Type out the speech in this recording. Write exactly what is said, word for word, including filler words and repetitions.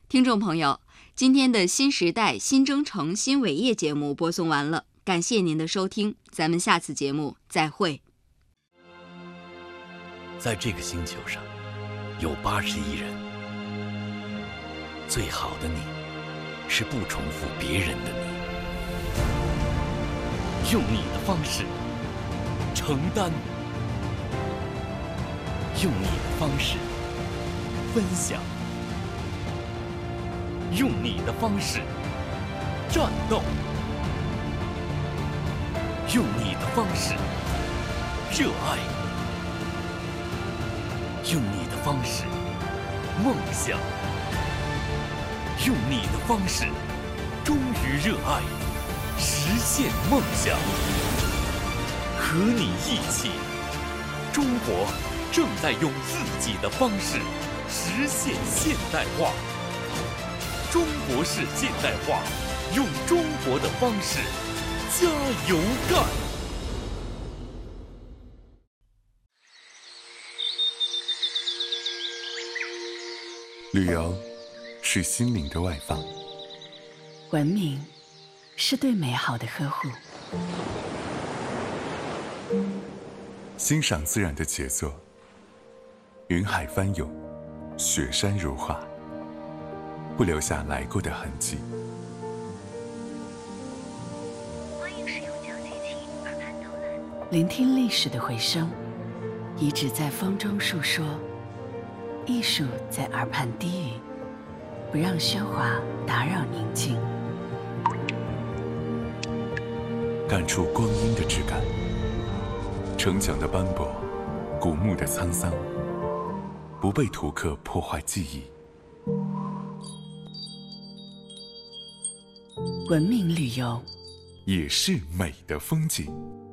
听众朋友，今天的新时代新征程新伟业节目播送完了，感谢您的收听，咱们下次节目再会。 在这个星球上，有八十亿人，最好的你，是不重复别人的你，用你的方式承担，用你的方式分享，用你的方式战斗，用你的方式热爱，用你的方式梦想，用你的方式忠于热爱，实现梦想。和你一起，中国正在用自己的方式实现现代化。中国式现代化，用中国的方式加油干！ 旅游是心灵的外放， 文明是对美好的呵护， 欣赏自然的杰作，云海翻涌，雪山如画，不留下来过的痕迹。 欢迎使用讲解器耳畔导览。 聆听历史的回声，遗址在风中述说，艺术在耳畔低语，不让喧哗打扰宁静。 感触光阴的质感，城墙的斑驳，古墓的沧桑，不被图刻破坏记忆。 文明旅游也是美的风景。